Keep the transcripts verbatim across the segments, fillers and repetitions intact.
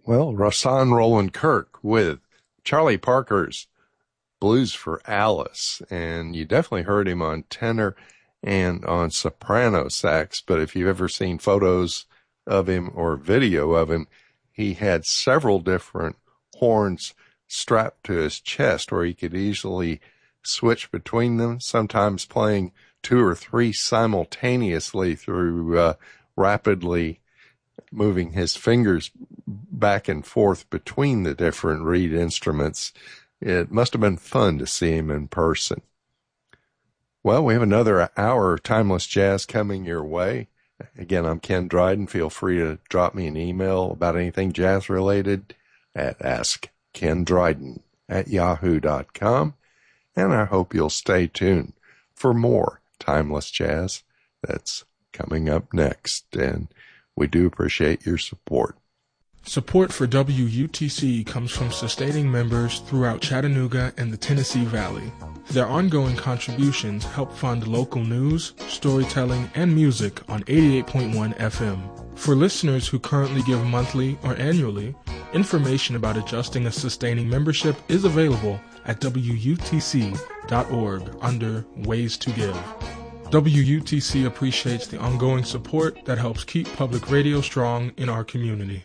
Well, Rahsaan Roland Kirk with Charlie Parker's Blues for Alice. And you definitely heard him on tenor and on soprano sax. But if you've ever seen photos of him or video of him, he had several different horns strapped to his chest where he could easily switch between them, sometimes playing two or three simultaneously through uh, rapidly moving his fingers back and forth between the different reed instruments. It must have been fun to see him in person. Well, we have another hour of Timeless Jazz coming your way. Again, I'm Ken Dryden. Feel free to drop me an email about anything jazz related at askkendryden at yahoo dot com. And I hope you'll stay tuned for more Timeless Jazz that's coming up next. And we do appreciate your support. Support for W U T C comes from sustaining members throughout Chattanooga and the Tennessee Valley. Their ongoing contributions help fund local news, storytelling, and music on eighty-eight point one F M. For listeners who currently give monthly or annually, information about adjusting a sustaining membership is available at W U T C dot org under Ways to Give. W U T C appreciates the ongoing support that helps keep public radio strong in our community.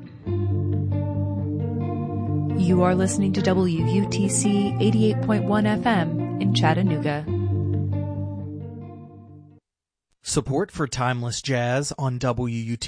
You are listening to W U T C eighty-eight point one F M in Chattanooga. Support for Timeless Jazz on W U T C